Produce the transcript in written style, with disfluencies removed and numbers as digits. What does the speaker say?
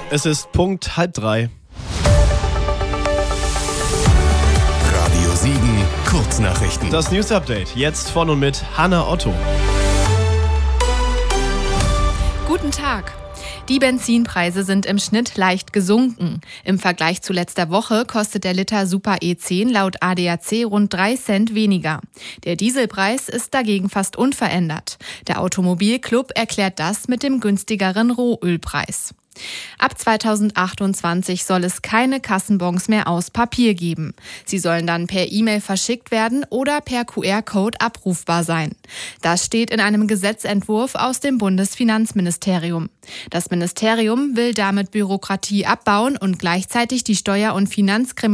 Es ist Punkt 2:30. Radio Siegen, Kurznachrichten. Das News Update jetzt von und mit Hanna Otto. Guten Tag. Die Benzinpreise sind im Schnitt leicht gesunken. Im Vergleich zu letzter Woche kostet der Liter Super E10 laut ADAC rund 3 Cent weniger. Der Dieselpreis ist dagegen fast unverändert. Der Automobilclub erklärt das mit dem günstigeren Rohölpreis. Ab 2028 soll es keine Kassenbons mehr aus Papier geben. Sie sollen dann per E-Mail verschickt werden oder per QR-Code abrufbar sein. Das steht in einem Gesetzentwurf aus dem Bundesfinanzministerium. Das Ministerium will damit Bürokratie abbauen und gleichzeitig die Steuer- und Finanzkriminalität